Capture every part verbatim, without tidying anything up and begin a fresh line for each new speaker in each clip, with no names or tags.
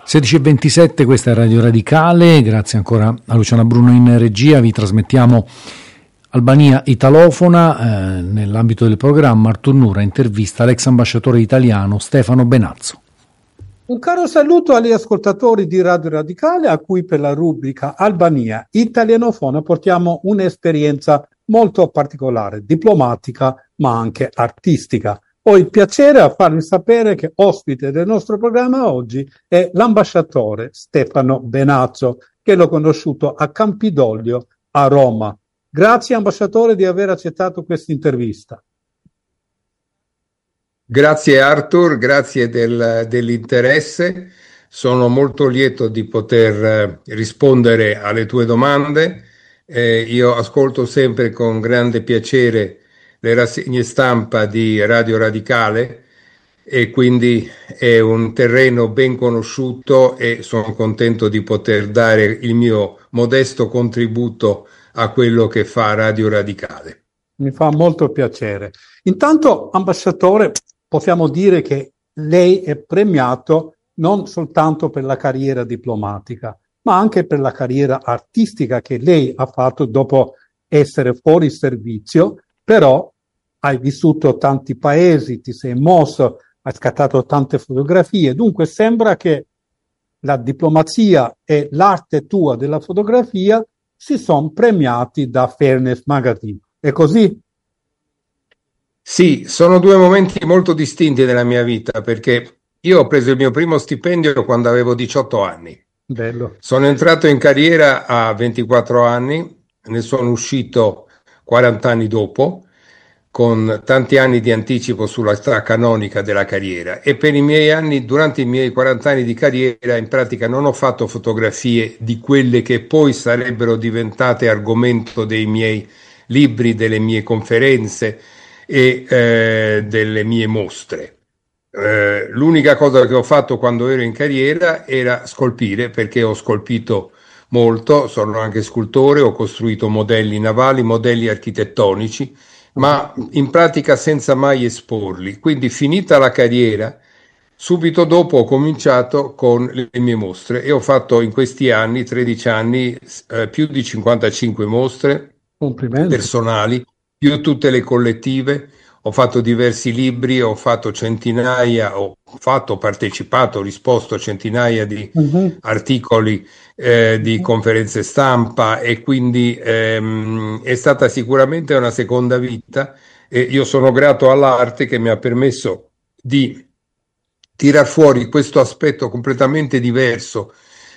sedici e ventisette, questa è Radio Radicale, grazie ancora a Luciana Bruno in regia, vi trasmettiamo Albania Italofona, eh, nell'ambito del programma Artur Nura intervista l'ex ambasciatore italiano Stefano Benazzo.
Un caro saluto agli ascoltatori di Radio Radicale a cui per la rubrica Albania Italianofona portiamo un'esperienza molto particolare, diplomatica ma anche artistica. Ho il piacere a farvi sapere che ospite del nostro programma oggi è l'ambasciatore Stefano Benazzo, che l'ho conosciuto a Campidoglio a Roma. Grazie ambasciatore di aver accettato questa intervista.
Grazie Arthur, grazie del, dell'interesse. Sono molto lieto di poter rispondere alle tue domande. Eh, io ascolto sempre con grande piacere le rassegne stampa di Radio Radicale e quindi è un terreno ben conosciuto e sono contento di poter dare il mio modesto contributo a quello che fa Radio Radicale.
Mi fa molto piacere. Intanto, ambasciatore, possiamo dire che lei è premiato non soltanto per la carriera diplomatica, ma anche per la carriera artistica che lei ha fatto dopo essere fuori servizio. Però hai vissuto tanti paesi, ti sei mosso, hai scattato tante fotografie, dunque sembra che la diplomazia e l'arte tua della fotografia si sono premiati da Fairness Magazine. È così?
Sì, sono due momenti molto distinti nella mia vita, perché io ho preso il mio primo stipendio quando avevo diciotto anni.
Bello.
Sono entrato in carriera a ventiquattro anni, ne sono uscito quaranta anni dopo, con tanti anni di anticipo sulla strada canonica della carriera, e per i miei anni, durante i miei quaranta anni di carriera, in pratica non ho fatto fotografie di quelle che poi sarebbero diventate argomento dei miei libri, delle mie conferenze e eh, delle mie mostre. Eh, l'unica cosa che ho fatto quando ero in carriera era scolpire, perché ho scolpito molto, sono anche scultore, ho costruito modelli navali, modelli architettonici, ma in pratica senza mai esporli. Quindi, finita la carriera, subito dopo ho cominciato con le mie mostre e ho fatto in questi anni, tredici anni, eh, più di cinquantacinque mostre personali, più tutte le collettive. Ho fatto diversi libri, ho fatto centinaia, ho fatto, partecipato, ho risposto a centinaia di uh-huh. articoli, eh, di conferenze stampa, e quindi ehm, è stata sicuramente una seconda vita, e io sono grato all'arte che mi ha permesso di tirar fuori questo aspetto completamente diverso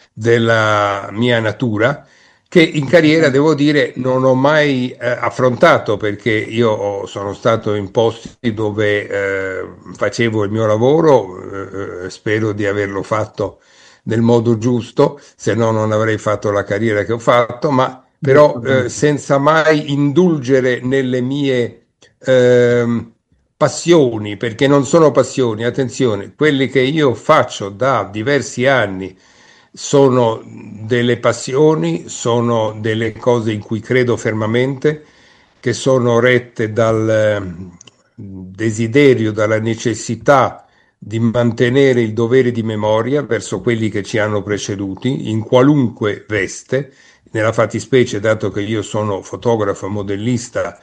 della mia natura, che in carriera, devo dire, non ho mai eh, affrontato, perché io ho, sono stato in posti dove eh, facevo il mio lavoro, eh, spero di averlo fatto nel modo giusto, se no non avrei fatto la carriera che ho fatto, ma però eh, senza mai indulgere nelle mie eh, passioni, perché non sono passioni, attenzione, quelli che io faccio da diversi anni sono delle passioni, sono delle cose in cui credo fermamente, che sono rette dal desiderio, dalla necessità di mantenere il dovere di memoria verso quelli che ci hanno preceduti, in qualunque veste. Nella fattispecie, dato che io sono fotografo e modellista,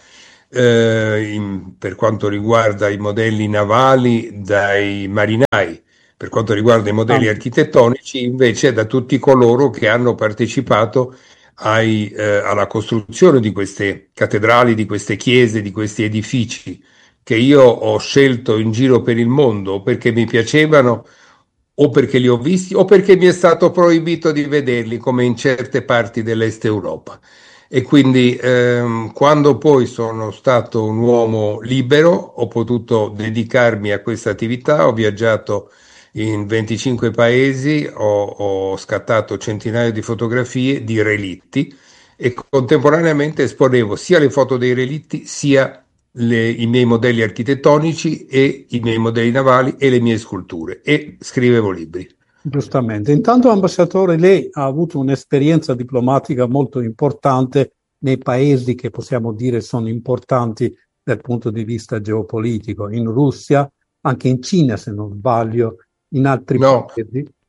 eh, in, per quanto riguarda i modelli navali, dai marinai. Per quanto riguarda i modelli architettonici, invece, da tutti coloro che hanno partecipato ai, eh, alla costruzione di queste cattedrali, di queste chiese, di questi edifici, che io ho scelto in giro per il mondo, o perché mi piacevano, o perché li ho visti, o perché mi è stato proibito di vederli, come in certe parti dell'Est Europa. E quindi ehm, quando poi sono stato un uomo libero, ho potuto dedicarmi a questa attività, ho viaggiato in venticinque paesi, ho, ho scattato centinaia di fotografie di relitti e contemporaneamente esponevo sia le foto dei relitti, sia le, i miei modelli architettonici e i miei modelli navali e le mie sculture, e scrivevo libri.
Giustamente. Intanto, ambasciatore, lei ha avuto un'esperienza diplomatica molto importante nei paesi che possiamo dire sono importanti dal punto di vista geopolitico, in Russia, anche in Cina, se non sbaglio, in altri
no,
paesi.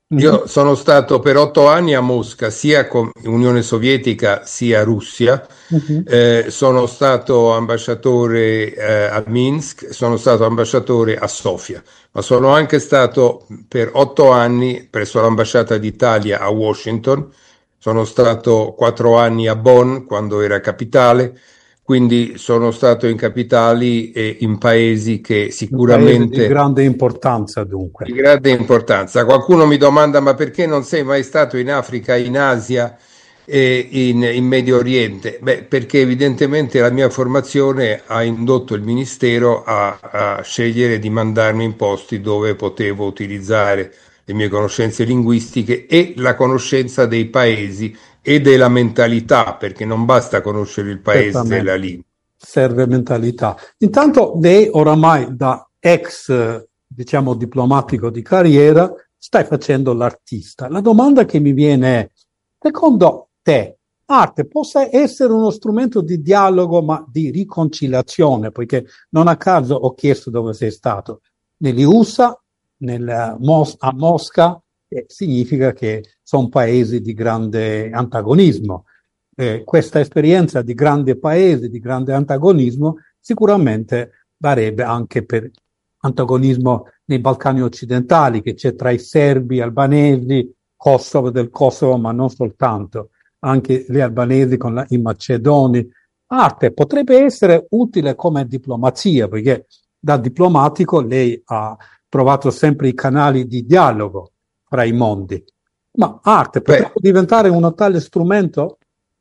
Io sono stato per otto anni a Mosca, sia con Unione Sovietica sia Russia.
Mhm.
Eh, sono stato ambasciatore eh, a Minsk, sono stato ambasciatore a Sofia, ma sono anche stato per otto anni presso l'ambasciata d'Italia a Washington. Sono stato quattro anni a Bonn quando era capitale, quindi sono stato in capitali e in paesi che
Un paese di
sicuramente
grande importanza, dunque.
di grande importanza. Qualcuno mi domanda: ma perché non sei mai stato in Africa, in Asia e in, in Medio Oriente? Beh, perché evidentemente la mia formazione ha indotto il Ministero a, a scegliere di mandarmi in posti dove potevo utilizzare le mie conoscenze linguistiche e la conoscenza dei paesi e della mentalità, perché non basta conoscere il paese e la
Certamente,
lingua.
serve mentalità. Intanto lei oramai da ex, eh, diciamo, diplomatico di carriera, stai facendo l'artista. La domanda che mi viene è, secondo te, arte possa essere uno strumento di dialogo ma di riconciliazione? Poiché non a caso ho chiesto dove sei stato. Negli U S A, nel, Mos- a Mosca, eh, significa che sono paesi di grande antagonismo. Eh, questa esperienza di grande paese, di grande antagonismo, sicuramente varrebbe anche per antagonismo nei Balcani occidentali, che c'è tra i serbi, albanesi, Kosovo del Kosovo, ma non soltanto, anche gli albanesi con la, i macedoni. Arte potrebbe essere utile come diplomazia, perché da diplomatico lei ha trovato sempre i canali di dialogo fra i mondi. Ma arte potrebbe
Beh,
diventare un tale strumento?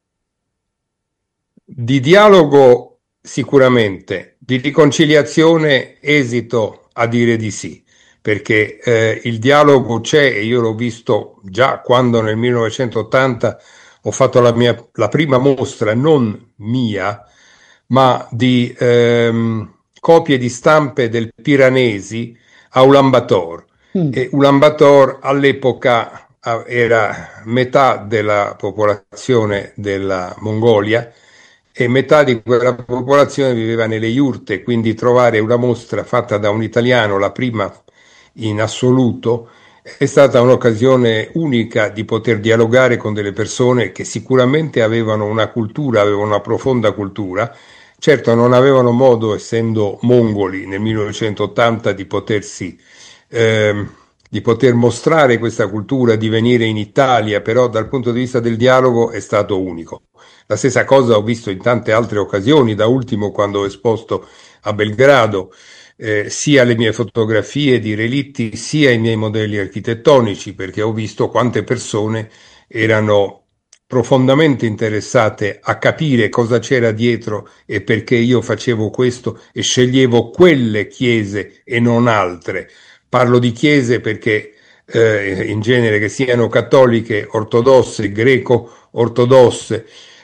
di dialogo sicuramente, di riconciliazione esito a dire di sì, perché eh, il dialogo c'è e io l'ho visto già quando nel millenovecentottanta ho fatto la mia, la prima mostra, non mia, ma di ehm, copie di stampe del Piranesi a Ulaanbaatar.
Mm.
E Ulaanbaatar all'epoca ah, era metà della popolazione della Mongolia e metà di quella popolazione viveva nelle iurte, quindi trovare una mostra fatta da un italiano, la prima in assoluto, è stata un'occasione unica di poter dialogare con delle persone che sicuramente avevano una cultura, avevano una profonda cultura. Certo, non avevano modo, essendo mongoli nel millenovecentottanta, di potersi ehm, di poter mostrare questa cultura, di venire in Italia, però dal punto di vista del dialogo è stato unico. La stessa cosa ho visto in tante altre occasioni, da ultimo quando ho esposto a Belgrado, eh, sia le mie fotografie di relitti, sia i miei modelli architettonici, perché ho visto quante persone erano profondamente interessate a capire cosa c'era dietro e perché io facevo questo e sceglievo quelle chiese e non altre. Parlo di chiese perché eh, in genere che siano cattoliche, ortodosse, greco-ortodosse,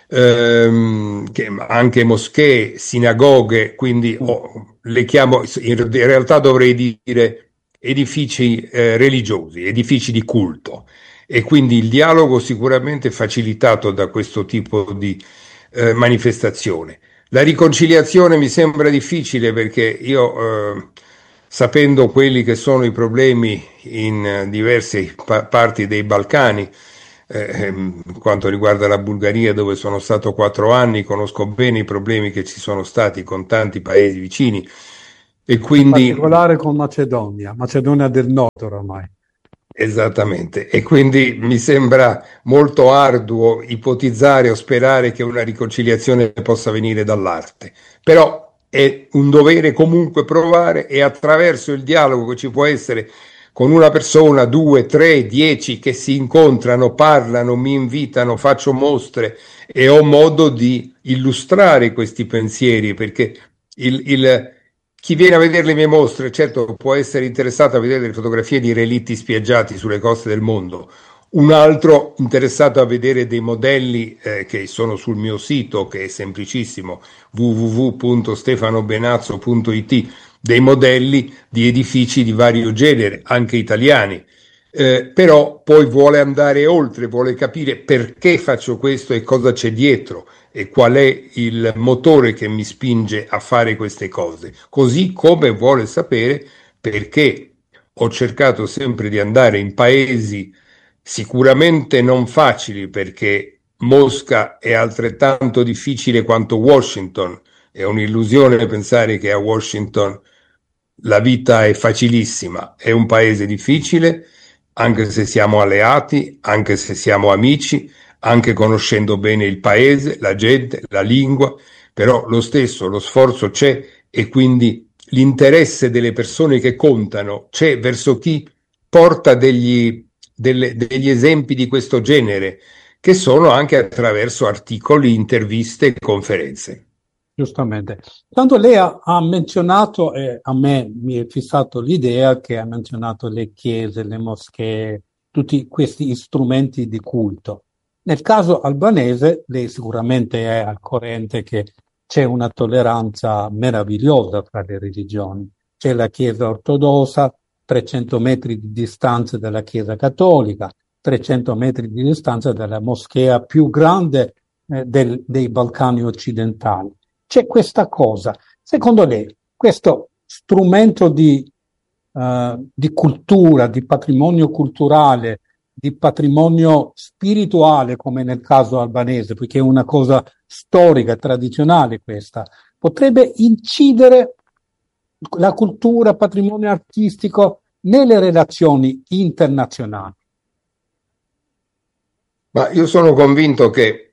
ehm, che anche moschee, sinagoghe, quindi oh, le chiamo, in realtà dovrei dire edifici eh, religiosi, edifici di culto. E quindi il dialogo sicuramente è facilitato da questo tipo di eh, manifestazione. La riconciliazione mi sembra difficile perché io, eh, sapendo quelli che sono i problemi in eh, diverse pa- parti dei Balcani, eh, ehm, quanto riguarda la Bulgaria, dove sono stato quattro anni, conosco bene i problemi che ci sono stati con tanti paesi vicini e
In
quindi
particolare con Macedonia, Macedonia del Nord oramai.
esattamente, e quindi mi sembra molto arduo ipotizzare o sperare che una riconciliazione possa venire dall'arte, però è un dovere comunque provare e attraverso il dialogo che ci può essere con una persona, due, tre, dieci che si incontrano, parlano, mi invitano, faccio mostre e ho modo di illustrare questi pensieri perché il, il chi viene a vedere le mie mostre, certo, può essere interessato a vedere delle fotografie di relitti spiaggiati sulle coste del mondo, un altro interessato a vedere dei modelli eh, che sono sul mio sito, che è semplicissimo, w w w punto stefano benazzo punto i t, dei modelli di edifici di vario genere, anche italiani. Eh, però poi vuole andare oltre, vuole capire perché faccio questo e cosa c'è dietro e qual è il motore che mi spinge a fare queste cose, così come vuole sapere perché ho cercato sempre di andare in paesi sicuramente non facili, perché Mosca è altrettanto difficile quanto Washington. È un'illusione pensare che a Washington la vita è facilissima. È un paese difficile, anche se siamo alleati, anche se siamo amici, anche conoscendo bene il paese, la gente, la lingua, però lo stesso, lo sforzo c'è, e quindi l'interesse delle persone che contano c'è verso chi porta degli, delle, degli esempi di questo genere, che sono anche attraverso articoli, interviste e conferenze.
Giustamente. Tanto lei ha, ha menzionato, e a me mi è fissato l'idea che ha menzionato le chiese, le moschee, tutti questi strumenti di culto. Nel caso albanese, lei sicuramente è al corrente che c'è una tolleranza meravigliosa fra le religioni. C'è la Chiesa ortodossa, trecento metri di distanza dalla Chiesa cattolica, trecento metri di distanza dalla moschea più grande eh, del, dei Balcani occidentali. C'è questa cosa. Secondo lei, questo strumento di, uh, di cultura, di patrimonio culturale, di patrimonio spirituale, come nel caso albanese, perché è una cosa storica, tradizionale questa, potrebbe incidere la cultura, patrimonio artistico nelle relazioni internazionali?
Ma io sono convinto che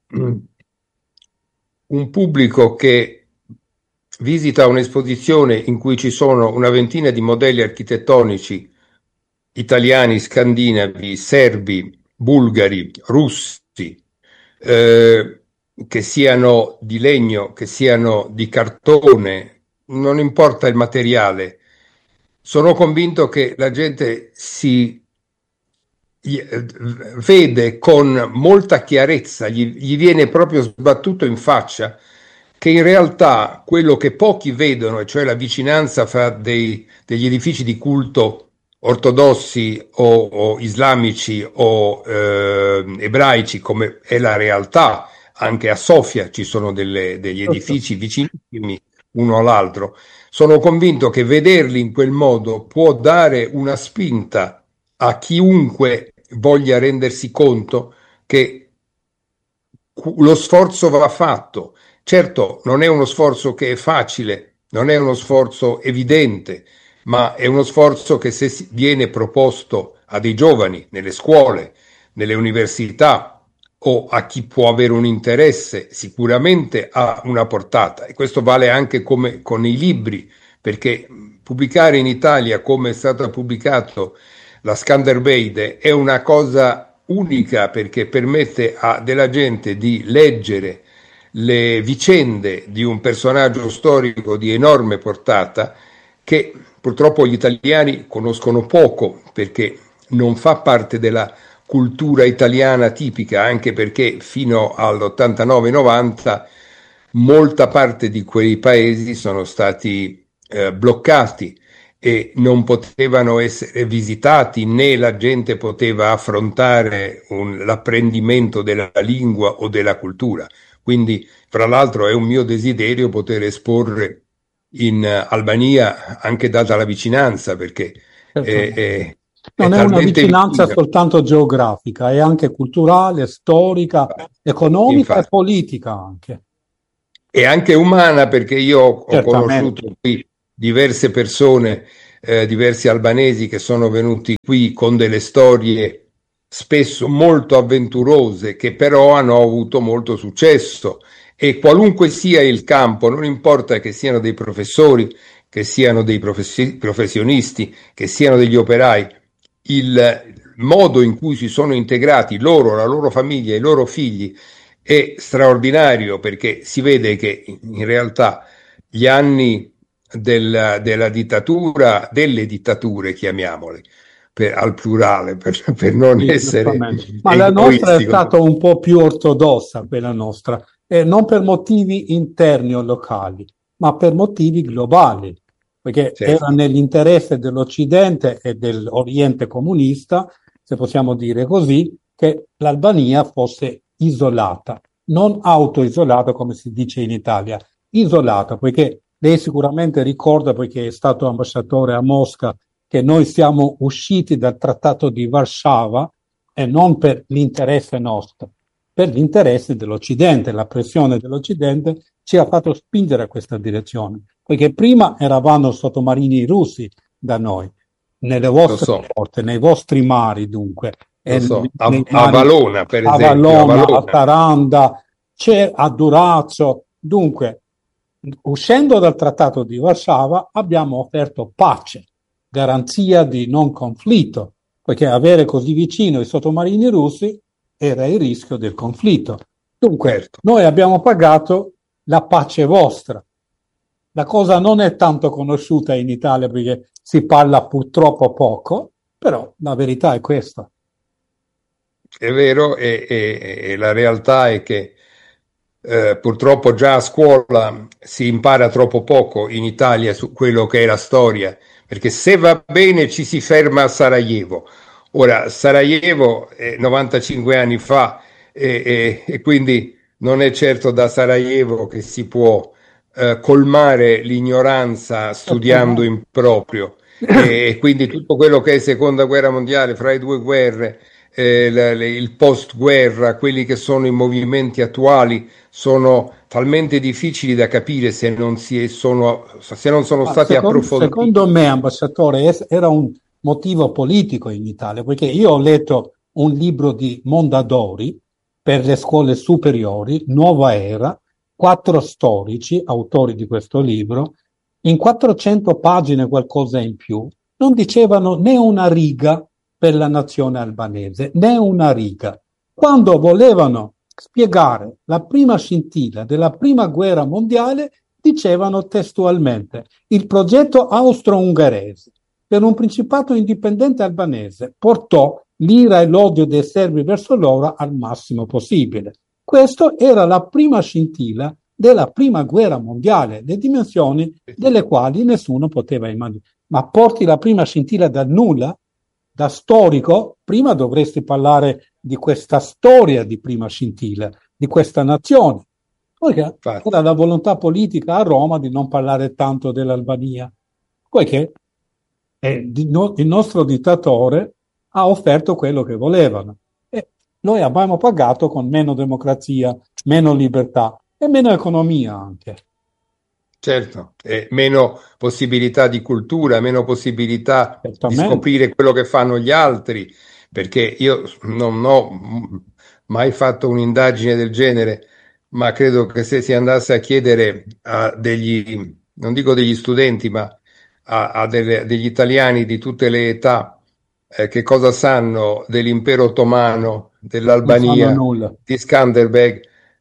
un pubblico che visita un'esposizione in cui ci sono una ventina di modelli architettonici italiani, scandinavi, serbi, bulgari, russi, eh, che siano di legno, che siano di cartone, non importa il materiale, sono convinto che la gente si vede con molta chiarezza, gli, gli viene proprio sbattuto in faccia che in realtà quello che pochi vedono, e cioè la vicinanza fra dei, degli edifici di culto ortodossi o, o islamici o eh, ebraici, come è la realtà, anche a Sofia ci sono delle, degli edifici vicinissimi uno all'altro, sono convinto che vederli in quel modo può dare una spinta a chiunque voglia rendersi conto che lo sforzo va fatto. Certo, non è uno sforzo che è facile, non è uno sforzo evidente, ma è uno sforzo che, se viene proposto a dei giovani nelle scuole, nelle università o a chi può avere un interesse, sicuramente ha una portata. E questo vale anche come con i libri, perché pubblicare in Italia, come è stato pubblicato la Skanderbeg, è una cosa unica, perché permette a della gente di leggere le vicende di un personaggio storico di enorme portata che purtroppo gli italiani conoscono poco, perché non fa parte della cultura italiana tipica, anche perché fino all'ottantanove novanta molta parte di quei paesi sono stati eh, bloccati e non potevano essere visitati, né la gente poteva affrontare un, l'apprendimento della lingua o della cultura. Quindi, fra l'altro, è un mio desiderio poter esporre in Albania, anche data la vicinanza, perché
Certo.
è, è,
Non
è
è una
talmente
vicinanza
vicina.
soltanto geografica, è anche culturale, storica, economica
Infatti.
e politica anche.
E anche umana, perché io ho
Certamente.
conosciuto qui diverse persone, eh, diversi albanesi che sono venuti qui con delle storie spesso molto avventurose, che però hanno avuto molto successo. E qualunque sia il campo, non importa che siano dei professori, che siano dei professi- professionisti, che siano degli operai, il modo in cui si sono integrati loro, la loro famiglia, i loro figli è straordinario, perché si vede che in realtà gli anni del, della dittatura, delle dittature, chiamiamole, per, al plurale, per, per non
Sì,
essere
giustamente. Ma la nostra è
egoistico.
stata un po' più ortodossa, quella nostra, e non per motivi interni o locali, ma per motivi globali, perché
Certo.
era nell'interesse dell'Occidente e dell'Oriente comunista, se possiamo dire così, che l'Albania fosse isolata, non autoisolata come si dice in Italia, isolata, poiché lei sicuramente ricorda, poiché è stato ambasciatore a Mosca, che noi siamo usciti dal Trattato di Varsavia e non per l'interesse nostro, per l'interesse dell'Occidente. La pressione dell'Occidente ci ha fatto spingere a questa direzione, perché prima eravamo sottomarini russi da noi, nelle vostre
so.
porte, nei vostri mari dunque,
Lo so, a,
nei
a
mari,
Valona per
a
esempio, a
Valona, a
Valona.
Taranda, c'è a Durazzo. Dunque, uscendo dal Trattato di Varsavia abbiamo offerto pace, garanzia di non conflitto, perché avere così vicino i sottomarini russi era il rischio del conflitto. Dunque,
Certo.
noi abbiamo pagato la pace vostra. La cosa non è tanto conosciuta in Italia perché si parla purtroppo poco, però la verità è questa.
È vero, e, e- e la realtà è che eh, purtroppo già a scuola si impara troppo poco in Italia su quello che è la storia, perché se va bene ci si ferma a Sarajevo. Ora, Sarajevo è novantacinque anni fa e, e- e quindi non è certo da Sarajevo che si può eh, colmare l'ignoranza studiando in proprio. E quindi tutto quello che è seconda guerra mondiale, fra le due guerre, eh, l- l- il post-guerra, quelli che sono i movimenti attuali, sono talmente difficili da capire se non, si sono, se non sono
Ma
stati
Secondo,
approfonditi.
secondo me, ambasciatore, es- era un motivo politico in Italia, perché io ho letto un libro di Mondadori per le scuole superiori, Nuova Era, quattro storici, autori di questo libro, in quattrocento pagine qualcosa in più, non dicevano né una riga per la nazione albanese, né una riga. Quando volevano spiegare la prima scintilla della prima guerra mondiale, dicevano testualmente: il progetto austro-ungherese per un principato indipendente albanese portò l'ira e l'odio dei serbi verso loro al massimo possibile. Questa era la prima scintilla della prima guerra mondiale, le dimensioni delle quali nessuno poteva immaginare. Ma porti la prima scintilla dal nulla, da storico, prima dovresti parlare di questa storia di prima scintilla, di questa nazione. Perché era la volontà politica a Roma di non parlare tanto dell'Albania, poiché eh, di no, il nostro dittatore ha offerto quello che volevano e noi abbiamo pagato con meno democrazia, meno libertà e meno economia anche.
Certo, e meno possibilità di cultura, meno possibilità di
Certamente.
scoprire quello che fanno gli altri, perché io non ho mai fatto un'indagine del genere, ma credo che se si andasse a chiedere a degli, non dico degli studenti, ma a, a delle- degli italiani di tutte le età, eh, che cosa sanno dell'impero ottomano,
Non sanno
dell'Albania,
nulla.
di Skanderbeg,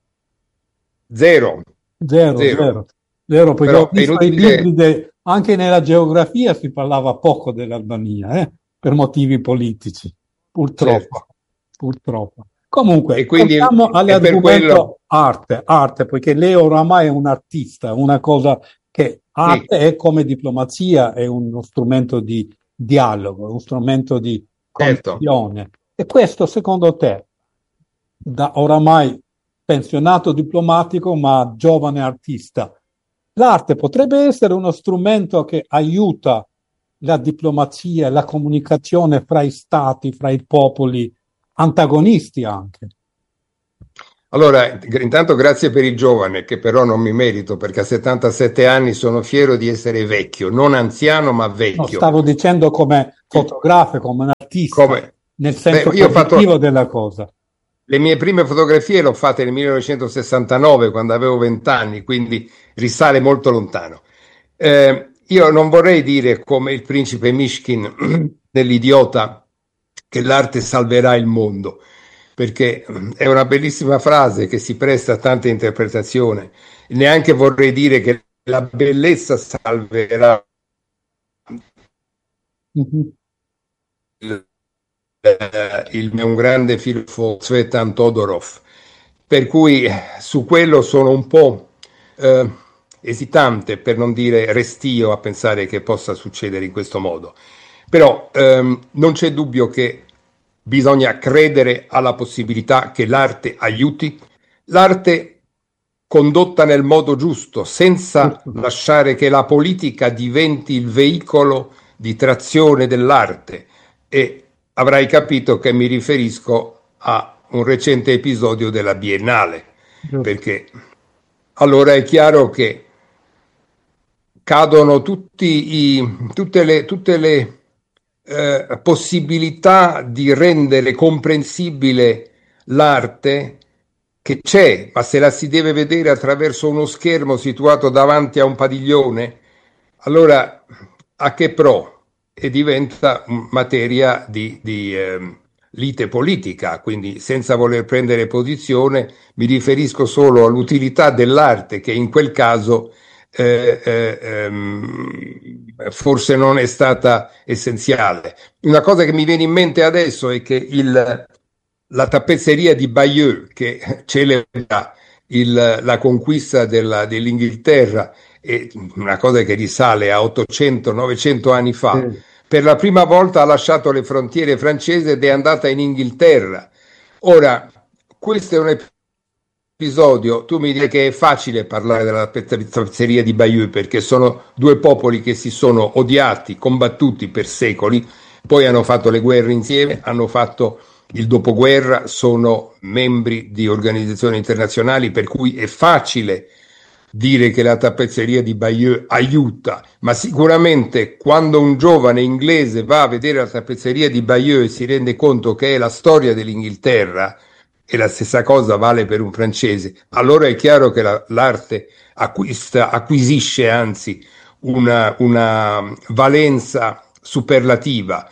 zero,
Zero,
zero.
zero, zero, perché ho
Però è
visto i
inutile.
libri, de- anche nella geografia si parlava poco dell'Albania, eh, per motivi politici, purtroppo,
Certo.
purtroppo. Comunque,
E quindi
torniamo
è per
all'argomento
quello,
arte, arte, perché lei oramai è un artista, una cosa che
sì,
arte è come diplomazia, è uno strumento di dialogo, uno strumento di
certo.
connessione. E questo, secondo te, da oramai pensionato diplomatico ma giovane artista, l'arte potrebbe essere uno strumento che aiuta la diplomazia, la comunicazione fra i stati, fra i popoli, antagonisti anche.
Allora, intanto grazie per il giovane, che però non mi merito, perché a settantasette anni sono fiero di essere vecchio, non anziano ma
No,
vecchio.
stavo dicendo come fotografo, come un artista,
Come?
nel senso
Beh, io ho fatto
positivo della cosa.
le mie prime fotografie, le ho fatte nel millenovecentosessantanove, quando avevo venti anni, quindi risale molto lontano. Eh, io non vorrei dire come il principe Mishkin nell'Idiota che l'arte salverà il mondo, perché è una bellissima frase che si presta a tanta interpretazione. Neanche vorrei dire che la bellezza salverà
Mhm.
il, eh, il un grande filosofo Svetan Todorov, per cui eh, su quello sono un po' eh, esitante, per non dire restio a pensare che possa succedere in questo modo. Però ehm, non c'è dubbio che bisogna credere alla possibilità che l'arte aiuti, l'arte condotta nel modo giusto, senza
Giusto.
lasciare che la politica diventi il veicolo di trazione dell'arte e avrai capito che mi riferisco a un recente episodio della Biennale,
Giusto.
Perché allora è chiaro che cadono tutti i, tutte le, tutte le eh, possibilità di rendere comprensibile l'arte che c'è, ma se la si deve vedere attraverso uno schermo situato davanti a un padiglione, allora a che pro? E diventa materia di, di eh, lite politica, quindi senza voler prendere posizione mi riferisco solo all'utilità dell'arte che in quel caso eh, eh, ehm, forse non è stata essenziale. Una cosa che mi viene in mente adesso è che il, la tappezzeria di Bayeux, che celebra il, la conquista della, dell'Inghilterra, è una cosa che risale a ottocento novecento anni fa,
Sì.
per la prima volta ha lasciato le frontiere francesi ed è andata in Inghilterra. Ora, questo è un episodio, tu mi dici che è facile parlare della tappezzeria di Bayeux perché sono due popoli che si sono odiati, combattuti per secoli, poi hanno fatto le guerre insieme, hanno fatto il dopoguerra, sono membri di organizzazioni internazionali, per cui è facile dire che la tappezzeria di Bayeux aiuta, ma sicuramente quando un giovane inglese va a vedere la tappezzeria di Bayeux e si rende conto che è la storia dell'Inghilterra, e la stessa cosa vale per un francese, allora è chiaro che la, l'arte acquista, acquisisce anzi una, una valenza superlativa.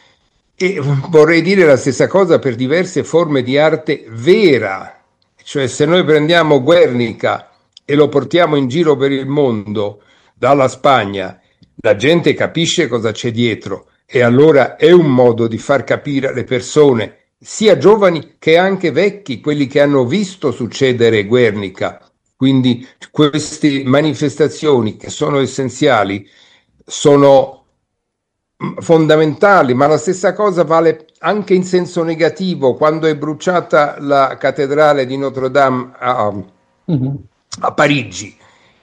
E vorrei dire la stessa cosa per diverse forme di arte vera, cioè se noi prendiamo Guernica e lo portiamo in giro per il mondo, dalla Spagna, la gente capisce cosa c'è dietro e allora è un modo di far capire alle persone, sia giovani che anche vecchi, quelli che hanno visto succedere Guernica. Quindi queste manifestazioni che sono essenziali sono fondamentali, ma la stessa cosa vale anche in senso negativo. Quando è bruciata la cattedrale di Notre Dame a,
Mm-hmm.
a Parigi,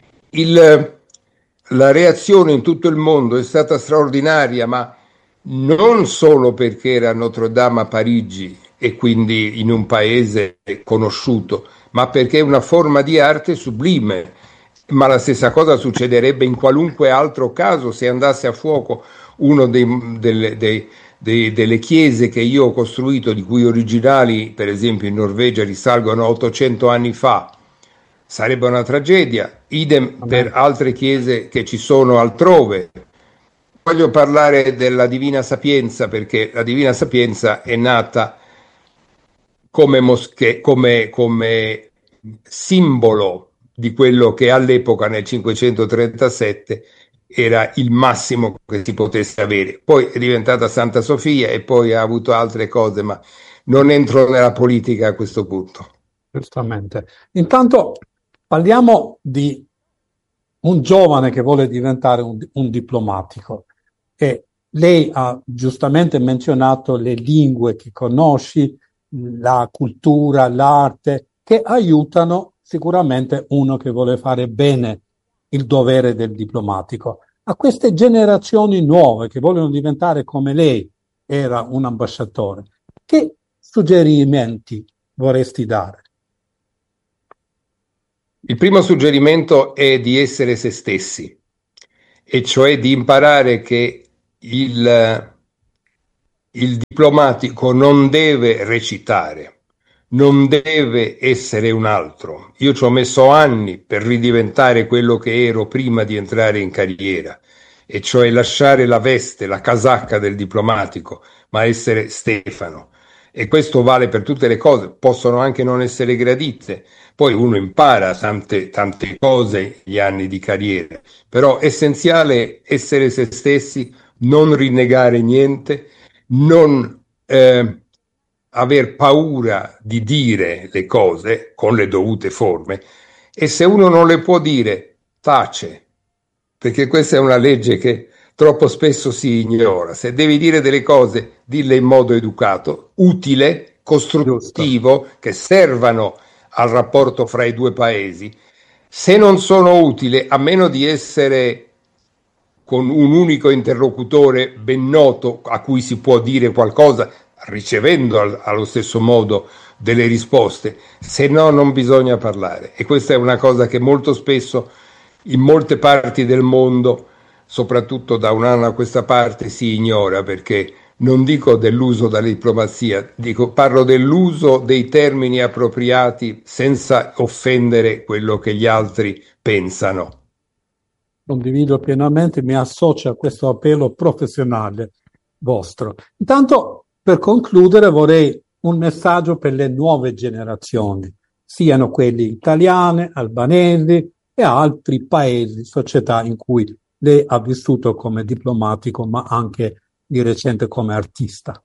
il, la reazione in tutto il mondo è stata straordinaria, ma non solo perché era Notre Dame a Parigi e quindi in un paese conosciuto, ma perché è una forma di arte sublime. Ma la stessa cosa succederebbe in qualunque altro caso se andasse a fuoco uno dei, delle, dei, dei, delle chiese che io ho costruito, di cui originali, per esempio in Norvegia, risalgono a ottocento anni fa. Sarebbe una tragedia, idem per altre chiese che ci sono altrove. Voglio parlare della Divina Sapienza perché la Divina Sapienza è nata come, mosche, come, come simbolo di quello che all'epoca nel cinquecentotrentasette era il massimo che si potesse avere. Poi è diventata Santa Sofia e poi ha avuto altre cose, ma non entro nella politica a questo punto.
Giustamente. Intanto parliamo di un giovane che vuole diventare un, un diplomatico. E lei ha giustamente menzionato le lingue che conosci, la cultura, l'arte, che aiutano sicuramente uno che vuole fare bene il dovere del diplomatico. A queste generazioni nuove che vogliono diventare come lei era un ambasciatore, che suggerimenti vorresti dare?
Il primo suggerimento è di essere se stessi, e cioè di imparare che il, il diplomatico non deve recitare, non deve essere un altro. Io ci ho messo anni per ridiventare quello che ero prima di entrare in carriera, e cioè lasciare la veste, la casacca del diplomatico, ma essere Stefano. E questo vale per tutte le cose, possono anche non essere gradite, poi uno impara tante, tante cose negli anni di carriera, però è essenziale essere se stessi, non rinnegare niente, non eh, aver paura di dire le cose con le dovute forme, e se uno non le può dire, tace, perché questa è una legge che troppo spesso si ignora. Se devi dire delle cose, dille in modo educato, utile, costruttivo, giusto, che servano al rapporto fra i due paesi. Se non sono utili, a meno di essere con un unico interlocutore ben noto a cui si può dire qualcosa, ricevendo al, allo stesso modo delle risposte, se no non bisogna parlare. E questa è una cosa che molto spesso in molte parti del mondo, soprattutto da un anno a questa parte, si ignora, perché non dico dell'uso della diplomazia, dico, parlo dell'uso dei termini appropriati senza offendere quello che gli altri pensano.
Condivido pienamente, mi associo a questo appello professionale vostro. Intanto, per concludere, vorrei un messaggio per le nuove generazioni, siano quelle italiane, albanesi e altri paesi, società in cui lei ha vissuto come diplomatico, ma anche di recente come artista.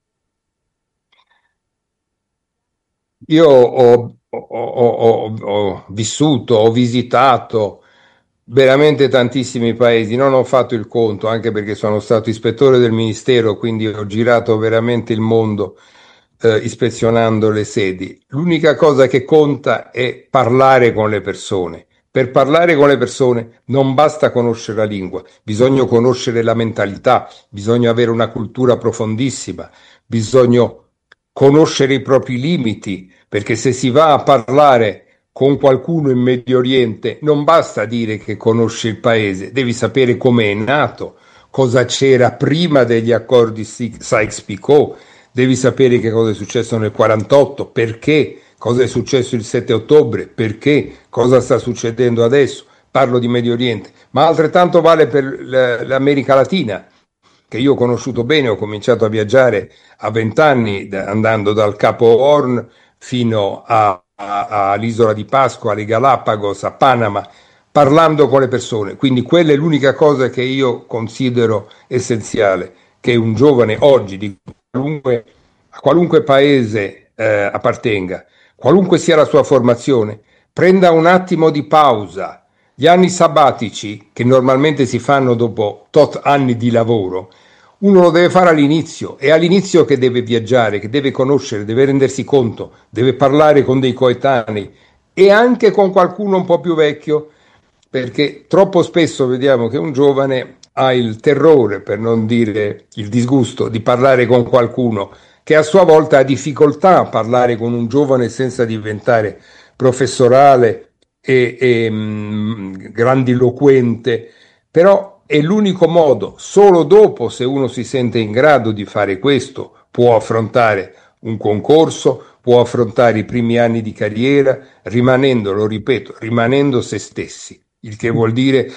Io ho, ho, ho, ho vissuto, ho visitato veramente tantissimi paesi, non ho fatto il conto, anche perché sono stato ispettore del ministero, quindi ho girato veramente il mondo eh, ispezionando le sedi. L'unica cosa che conta è parlare con le persone. Per parlare con le persone non basta conoscere la lingua, bisogna conoscere la mentalità, bisogna avere una cultura profondissima, bisogna conoscere i propri limiti, perché se si va a parlare con qualcuno in Medio Oriente non basta dire che conosci il paese, devi sapere com'è nato, cosa c'era prima degli accordi Sykes-Picot, devi sapere che cosa è successo nel quarantotto, perché, cosa è successo il sette ottobre, perché, cosa sta succedendo adesso. Parlo di Medio Oriente, ma altrettanto vale per l'America Latina, che io ho conosciuto bene. Ho cominciato a viaggiare a vent'anni, andando dal Capo Horn fino a all'isola di Pasqua, alle Galapagos, a Panama, parlando con le persone. Quindi quella è l'unica cosa che io considero essenziale, che un giovane oggi di qualunque, a qualunque paese eh, appartenga, qualunque sia la sua formazione, prenda un attimo di pausa. Gli anni sabbatici, che normalmente si fanno dopo tot anni di lavoro, uno lo deve fare all'inizio, è all'inizio che deve viaggiare, che deve conoscere, deve rendersi conto, deve parlare con dei coetanei e anche con qualcuno un po' più vecchio, perché troppo spesso vediamo che un giovane ha il terrore, per non dire il disgusto, di parlare con qualcuno che a sua volta ha difficoltà a parlare con un giovane senza diventare professorale e, e mh, grandiloquente, però è l'unico modo. Solo dopo, se uno si sente in grado di fare questo, può affrontare un concorso, può affrontare i primi anni di carriera, rimanendo, lo ripeto, rimanendo se stessi, il che vuol dire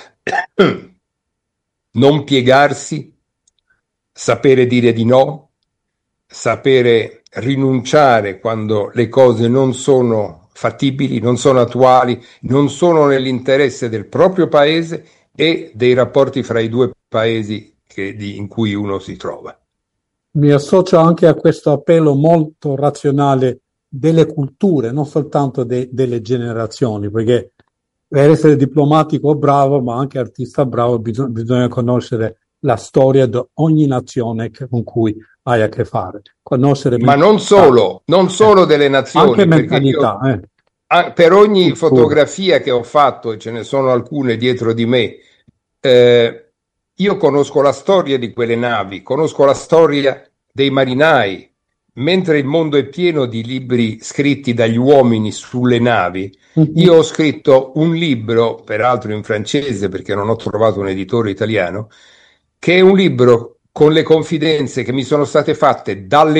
non piegarsi, sapere dire di no, sapere rinunciare quando le cose non sono fattibili, non sono attuali, non sono nell'interesse del proprio paese e dei rapporti fra i due paesi che, di, in cui uno si trova.
Mi associo anche a questo appello molto razionale delle culture, non soltanto de, delle generazioni, perché per essere diplomatico bravo, ma anche artista bravo, bisog- bisogna conoscere la storia di ogni nazione che, con cui hai a che fare. Conoscere
ma non solo, non solo delle nazioni,
anche mentalità.
Io,
eh.
per ogni fotografia che ho fatto, e ce ne sono alcune dietro di me, eh, io conosco la storia di quelle navi, conosco la storia dei marinai. Mentre il mondo è pieno di libri scritti dagli uomini sulle navi, uh-huh. Io ho scritto un libro, peraltro in francese perché non ho trovato un editore italiano, che è un libro con le confidenze che mi sono state fatte dalle